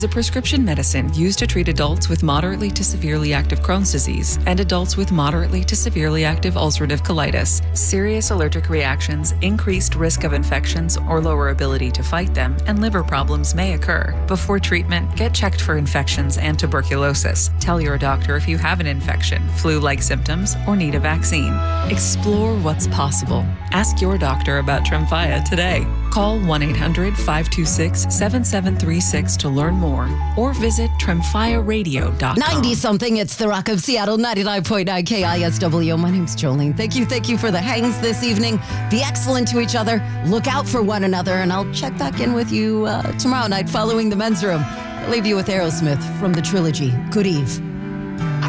is a prescription medicine used to treat adults with moderately to severely active Crohn's disease and adults with moderately to severely active ulcerative colitis. Serious allergic reactions, increased risk of infections or lower ability to fight them, and liver problems may occur. Before treatment, get checked for infections and tuberculosis. Tell your doctor if you have an infection, flu-like symptoms, or need a vaccine. Explore what's possible. Ask your doctor about Tremfya today. Call 1-800-526-7736 to learn more or visit tremfyaradio.com. 90-something, it's the Rock of Seattle, 99.9 KISW. My name's Jolene. Thank you for the hangs this evening. Be excellent to each other. Look out for one another, and I'll check back in with you tomorrow night following the men's room. I'll leave you with Aerosmith from the trilogy. Good eve.